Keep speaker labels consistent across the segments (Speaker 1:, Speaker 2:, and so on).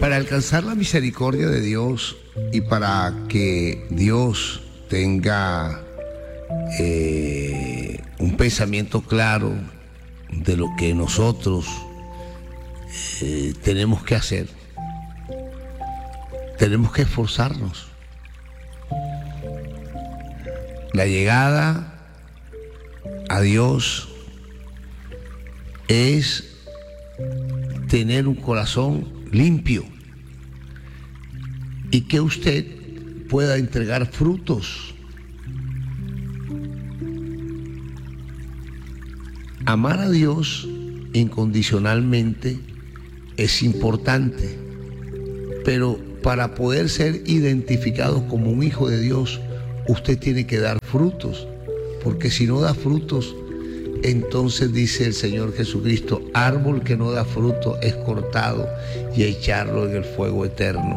Speaker 1: Para alcanzar la misericordia de Dios y para que Dios tenga un pensamiento claro de lo que nosotros tenemos que hacer, tenemos que esforzarnos. La llegada a Dios es tener un corazón limpio y que usted pueda entregar frutos. Amar a Dios incondicionalmente es importante, pero para poder ser identificado como un hijo de Dios, usted tiene que dar frutos, porque si no da frutos, entonces dice el Señor Jesucristo, árbol que no da fruto es cortado y echarlo en el fuego eterno.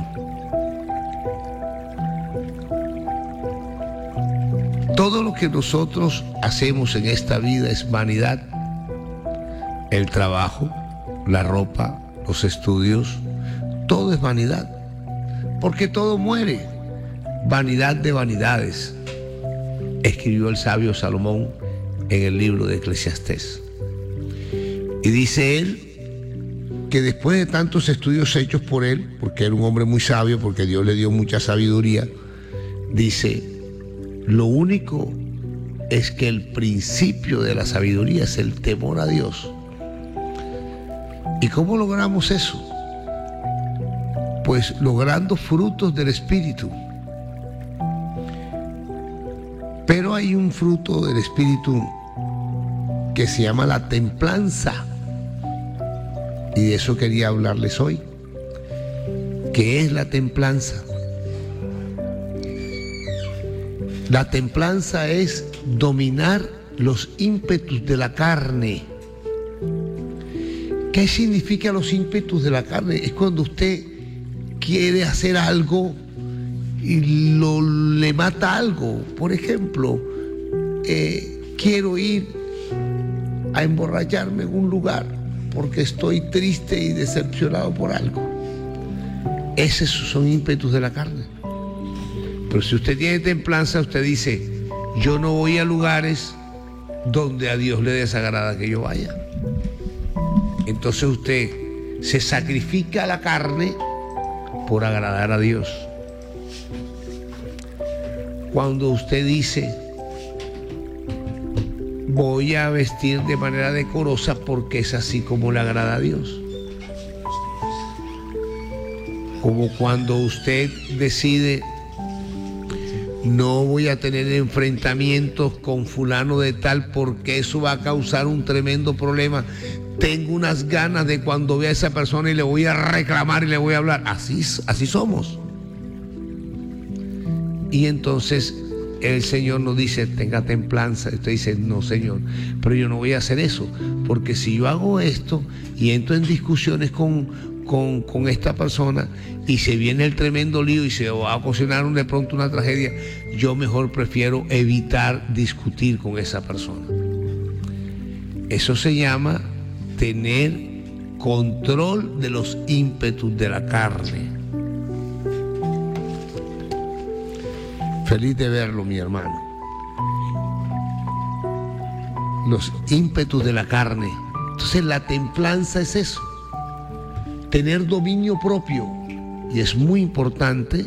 Speaker 1: Todo lo que nosotros hacemos en esta vida es vanidad. El trabajo, la ropa, los estudios, todo es vanidad, porque todo muere. Vanidad de vanidades, escribió el sabio Salomón en el libro de Eclesiastés. Y dice él que después de tantos estudios hechos por él, porque era un hombre muy sabio, porque Dios le dio mucha sabiduría, dice, lo único es que el principio de la sabiduría es el temor a Dios. ¿Y cómo logramos eso? Pues logrando frutos del Espíritu. Pero hay un fruto del Espíritu que se llama la templanza. Y de eso quería hablarles hoy. ¿Qué es la templanza? La templanza es dominar los ímpetus de la carne. ¿Qué significa los ímpetus de la carne? Es cuando usted quiere hacer algo y le mata algo. Por ejemplo, quiero ir a emborracharme en un lugar porque estoy triste y decepcionado por algo. Esos son ímpetus de la carne. Pero si usted tiene templanza, usted dice, yo no voy a lugares donde a Dios le desagrada que yo vaya. Entonces usted se sacrifica a la carne por agradar a Dios. Cuando usted dice, voy a vestir de manera decorosa porque es así como le agrada a Dios. Como cuando usted decide, no voy a tener enfrentamientos con fulano de tal porque eso va a causar un tremendo problema. Tengo unas ganas de cuando vea a esa persona y le voy a reclamar y le voy a hablar. Así somos. Y entonces el Señor nos dice, tenga templanza. Usted dice, no, Señor, pero yo no voy a hacer eso, porque si yo hago esto y entro en discusiones con esta persona y se viene el tremendo lío y se va a ocasionar de pronto una tragedia, yo mejor prefiero evitar discutir con esa persona. Eso se llama tener control de los ímpetus de la carne. Feliz de verlo, mi hermano. Los ímpetus de la carne. Entonces la templanza es eso, tener dominio propio. Y es muy importante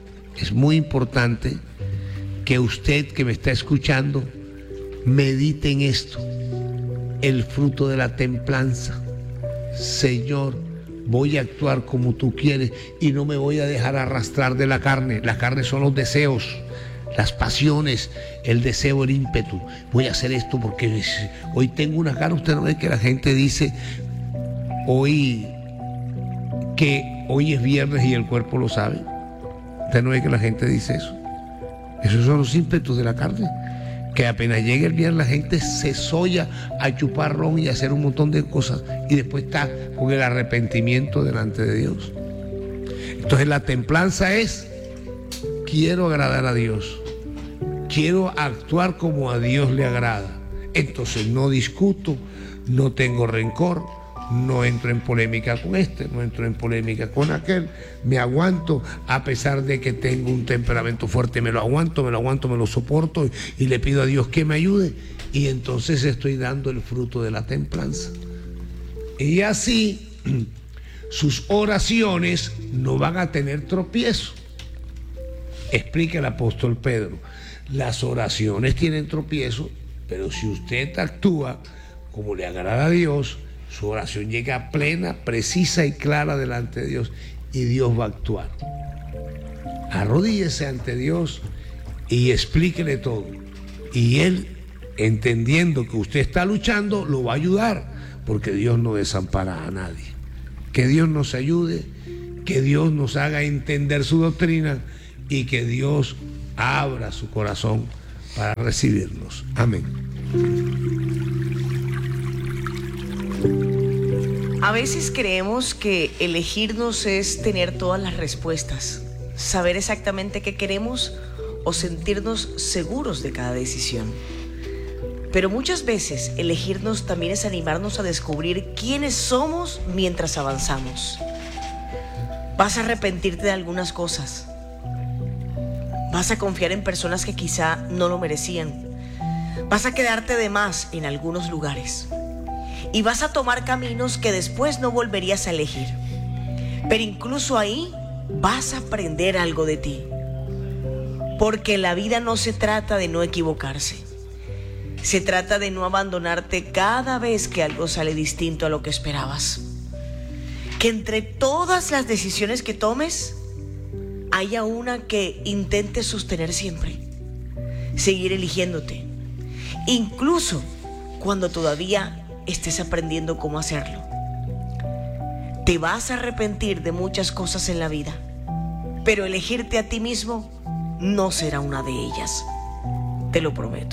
Speaker 1: que usted que me está escuchando medite en esto, el fruto de la templanza. Señor, voy a actuar como tú quieres y no me voy a dejar arrastrar de la carne. La carne son los deseos, las pasiones, el deseo, el ímpetu. Voy a hacer esto porque hoy tengo una gana. Usted no ve que la gente dice que hoy es viernes y el cuerpo lo sabe. Usted no ve que la gente dice eso. Esos son los ímpetus de la carne, que apenas llegue el viernes la gente se solla a chupar ron y a hacer un montón de cosas y después está con el arrepentimiento delante de Dios. Entonces la templanza es, quiero agradar a Dios, quiero actuar como a Dios le agrada. Entonces no discuto, no tengo rencor, no entro en polémica con este, no entro en polémica con aquel, me aguanto a pesar de que tengo un temperamento fuerte, me lo aguanto, me lo soporto y le pido a Dios que me ayude, y entonces estoy dando el fruto de la templanza. Y así sus oraciones no van a tener tropiezo. Explica el apóstol Pedro, las oraciones tienen tropiezo, pero si usted actúa como le agrada a Dios, su oración llega plena, precisa y clara delante de Dios, y Dios va a actuar. Arrodíllese ante Dios y explíquele todo, y Él, entendiendo que usted está luchando, lo va a ayudar, porque Dios no desampara a nadie. Que Dios nos ayude, que Dios nos haga entender su doctrina y que Dios abra su corazón para recibirnos. Amén.
Speaker 2: A veces creemos que elegirnos es tener todas las respuestas, saber exactamente qué queremos o sentirnos seguros de cada decisión. Pero muchas veces elegirnos también es animarnos a descubrir quiénes somos mientras avanzamos. Vas a arrepentirte de algunas cosas. Vas a confiar en personas que quizá no lo merecían. Vas a quedarte de más en algunos lugares. Y vas a tomar caminos que después no volverías a elegir. Pero incluso ahí vas a aprender algo de ti. Porque la vida no se trata de no equivocarse. Se trata de no abandonarte cada vez que algo sale distinto a lo que esperabas. Que entre todas las decisiones que tomes, haya una que intentes sostener siempre. Seguir eligiéndote. Incluso cuando todavía estés aprendiendo cómo hacerlo. Te vas a arrepentir de muchas cosas en la vida, pero elegirte a ti mismo no será una de ellas. Te lo prometo.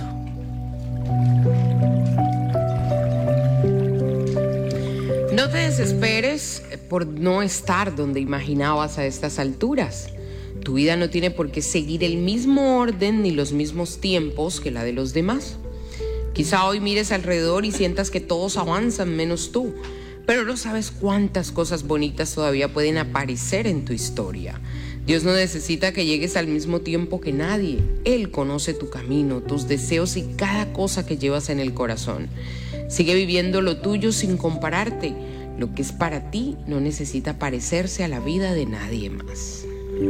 Speaker 3: No te desesperes por no estar donde imaginabas a estas alturas. Tu vida no tiene por qué seguir el mismo orden ni los mismos tiempos que la de los demás. Quizá hoy mires alrededor y sientas que todos avanzan menos tú, pero no sabes cuántas cosas bonitas todavía pueden aparecer en tu historia. Dios no necesita que llegues al mismo tiempo que nadie. Él conoce tu camino, tus deseos y cada cosa que llevas en el corazón. Sigue viviendo lo tuyo sin compararte. Lo que es para ti no necesita parecerse a la vida de nadie más.